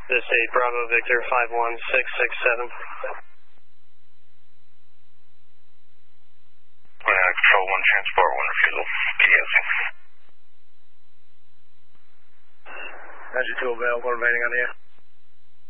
This 8 Bravo Victor 51667. Control 1 transport, 1 refusal. PDSing. Roger 2 available, remaining on the air.